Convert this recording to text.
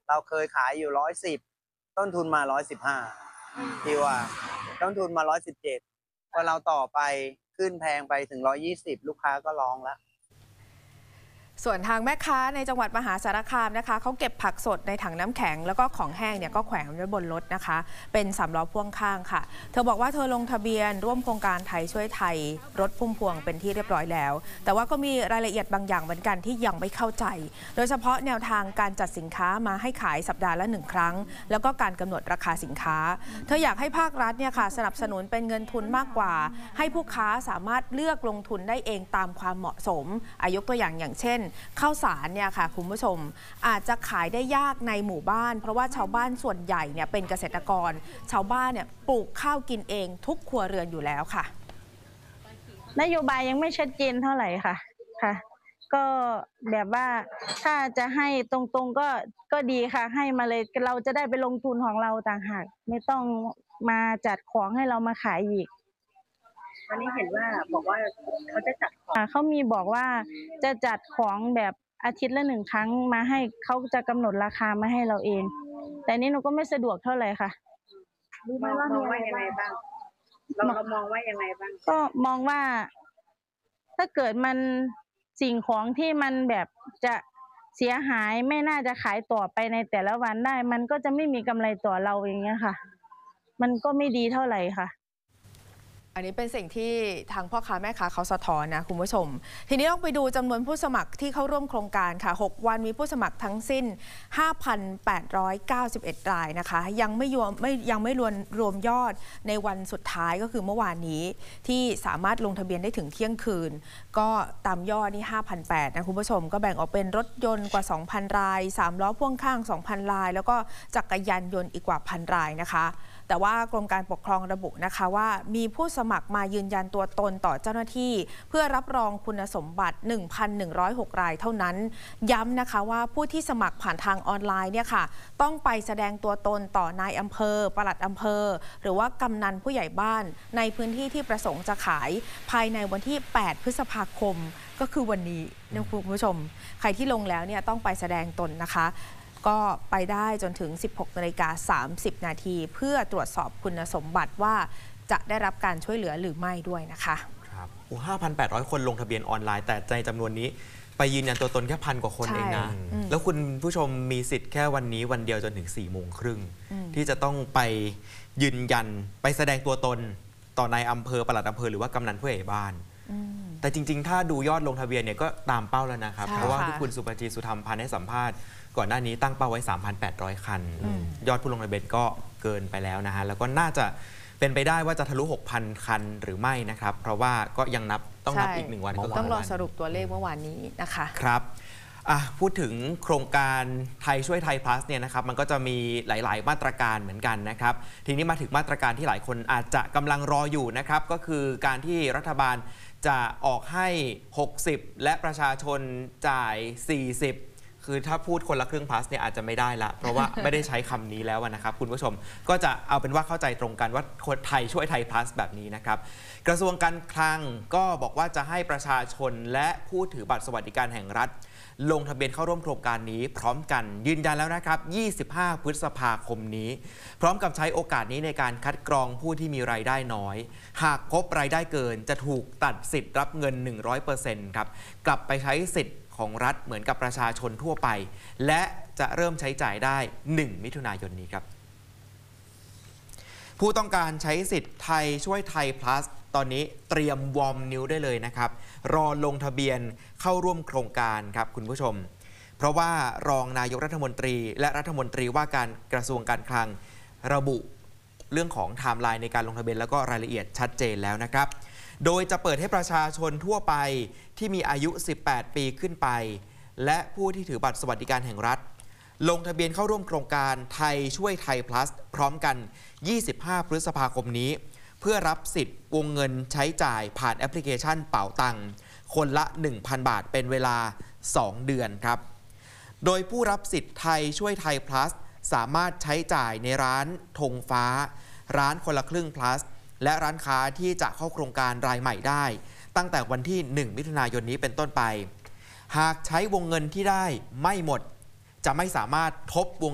เราเคยขายอยู่110ต้นทุนมา115ที่ว่าต้นทุนมา117พอเราต่อไปขึ้นแพงไปถึง120ลูกค้าก็ร้องแล้วส่วนทางแม่ค้าในจังหวัดมหาสารคามนะคะเขาเก็บผักสดในถังน้ำแข็งแล้วก็ของแห้งเนี่ยก็แขวนไว้บนรถนะคะเป็น3 ล้อพ่วงข้างค่ะเธอบอกว่าเธอลงทะเบียนร่วมโครงการไทยช่วยไทยรถพุ่มพวงเป็นที่เรียบร้อยแล้วแต่ว่าก็มีรายละเอียดบางอย่างเหมือนกันที่ยังไม่เข้าใจโดยเฉพาะแนวทางการจัดสินค้ามาให้ขายสัปดาห์ละ1 ครั้งแล้วก็การกำหนดราคาสินค้าเธออยากให้ภาครัฐเนี่ยค่ะสนับสนุนเป็นเงินทุนมากกว่าให้ผู้ค้าสามารถเลือกลงทุนได้เองตามความเหมาะสมยกตัวอย่างเช่นข้าวสารเนี่ยค่ะคุณผู้ชมอาจจะขายได้ยากในหมู่บ้านเพราะว่าชาวบ้านส่วนใหญ่เนี่ยเป็นเกษตรกรชาวบ้านเนี่ยปลูกข้าวกินเองทุกครัวเรือนอยู่แล้วค่ะนโยบายยังไม่ชัดเจนเท่าไหร่ค่ะก็แบบว่าถ้าจะให้ตรงๆก็ดีค่ะให้มาเลยเราจะได้ไปลงทุนของเราต่างหากไม่ต้องมาจัดของให้เรามาขายอีกวันนี้เห็นว่าบอกว่าเขาจะจัดของเขามีบอกว่าจะจัดของแบบอาทิตย์ละ1 ครั้งมาให้เขาจะกำหนดราคามาให้เราเองแต่นี้หนูก็ไม่สะดวกเท่าไหร่ค่ะมองว่ายังไงบ้างเรามองว่ายังไงบ้างก็มองว่าถ้าเกิดมันสิ่งของที่มันแบบจะเสียหายไม่น่าจะขายต่อไปในแต่ละวันได้มันก็จะไม่มีกำไรต่อเราอย่างเงี้ยค่ะมันก็ไม่ดีเท่าไหร่ค่ะอันนี้เป็นสิ่งที่ทางพ่อค้าแม่ค้าเขาสะท้อนนะคุณผู้ชมทีนี้ต้องไปดูจำนวนผู้สมัครที่เข้าร่วมโครงการค่ะ6 วันมีผู้สมัครทั้งสิ้น 5,891 รายนะคะยังไม่รวมยอดในวันสุดท้ายก็คือเมื่อวานนี้ที่สามารถลงทะเบียนได้ถึงเที่ยงคืนก็ตามยอดนี่ 5,800 นะคุณผู้ชมก็แบ่งออกเป็นรถยนต์กว่า 2,000 ราย3 ล้อพ่วงข้าง 2,000 รายแล้วก็จักรยานยนต์อีกกว่า 1,000 รายนะคะแต่ว่ากรมการปกครองระบุนะคะว่ามีผู้สมัครมายืนยันตัวตนต่อเจ้าหน้าที่เพื่อรับรองคุณสมบัติ 1,106 รายเท่านั้นย้ำนะคะว่าผู้ที่สมัครผ่านทางออนไลน์เนี่ยค่ะต้องไปแสดงตัวตนต่อนายอำเภอปลัดอำเภอหรือว่ากำนันผู้ใหญ่บ้านในพื้นที่ที่ประสงค์จะขายภายในวันที่ 8 พฤษภาคมก็คือวันนี้นะคุณผู้ชมใครที่ลงแล้วเนี่ยต้องไปแสดงตนนะคะก็ไปได้จนถึง 16:30 น.เพื่อตรวจสอบคุณสมบัติว่าจะได้รับการช่วยเหลือหรือไม่ด้วยนะคะครับ5,800 คนลงทะเบียนออนไลน์แต่ในจำนวนนี้ไปยืนยันตัวตนแค่1,000 กว่าคนเองนะแล้วคุณผู้ชมมีสิทธิ์แค่วันนี้วันเดียวจนถึง 4:30 น.ที่จะต้องไปยืนยันไปแสดงตัวตนต่อนายอำเภอปลัดอำเภอหรือว่ากำนันผู้ใหญ่บ้านแต่จริงๆถ้าดูยอดลงทะเบียนเนี่ยก็ตามเป้าแล้วนะครับเพราะว่าที่คุณสุปจีสุธรรมพันธ์ให้สัมภาษณ์ก่อนหน้านี้ตั้งเป้าไว้ 3,800 คันยอดผู้ลงทะเบียนก็เกินไปแล้วนะฮะแล้วก็น่าจะเป็นไปได้ว่าจะทะลุ 6,000 คันหรือไม่นะครับเพราะว่าก็ยังต้องนับอีก1 วันก็ต้องรอสรุปตัวเลขเมื่อวานนี้นะคะครับพูดถึงโครงการไทยช่วยไทย plus เนี่ยนะครับมันก็จะมีหลายๆมาตรการเหมือนกันนะครับทีนี้มาถึงมาตรการที่หลายคนอาจจะกำลังรออยู่นะครับก็คือการที่รัฐบาลจะออกให้60และประชาชนจ่าย40คือถ้าพูดคนละครึ่ง plus เนี่ยอาจจะไม่ได้ละเพราะว่าไม่ได้ใช้คำนี้แล้วนะครับคุณผู้ชมก็จะเอาเป็นว่าเข้าใจตรงกันว่าคนไทยช่วยไทย plus แบบนี้นะครับกระทรวงการคลังก็บอกว่าจะให้ประชาชนและผู้ถือบัตรสวัสดิการแห่งรัฐลงทะเบียนเข้าร่วมโครงการนี้พร้อมกันยืนยันแล้วนะครับ25 พฤษภาคมนี้พร้อมกับใช้โอกาสนี้ในการคัดกรองผู้ที่มีรายได้น้อยหากพบรายได้เกินจะถูกตัดสิทธิ์รับเงิน 100% ครับกลับไปใช้สิทธิ์ของรัฐเหมือนกับประชาชนทั่วไปและจะเริ่มใช้จ่ายได้1 มิถุนายนนี้ครับผู้ต้องการใช้สิทธิ์ไทยช่วยไทย plus ตอนนี้เตรียมวอร์มนิ้วได้เลยนะครับรอลงทะเบียนเข้าร่วมโครงการครับคุณผู้ชมเพราะว่ารองนายกรัฐมนตรีและรัฐมนตรีว่าการกระทรวงการคลังระบุเรื่องของไทม์ไลน์ในการลงทะเบียนแล้วก็รายละเอียดชัดเจนแล้วนะครับโดยจะเปิดให้ประชาชนทั่วไปที่มีอายุ18 ปีขึ้นไปและผู้ที่ถือบัตรสวัสดิการแห่งรัฐลงทะเบียนเข้าร่วมโครงการไทยช่วยไทย plus พร้อมกัน25 พฤษภาคมนี้เพื่อรับสิทธิ์วงเงินใช้จ่ายผ่านแอปพลิเคชันเป๋าตังค์คนละ 1,000 บาทเป็นเวลา2 เดือนครับโดยผู้รับสิทธิ์ไทยช่วยไทย plus สามารถใช้จ่ายในร้านธงฟ้าร้านคนละครึ่ง plus และร้านค้าที่จะเข้าโครงการรายใหม่ได้ตั้งแต่วันที่1 มิถุนายนนี้เป็นต้นไปหากใช้วงเงินที่ได้ไม่หมดจะไม่สามารถทบวง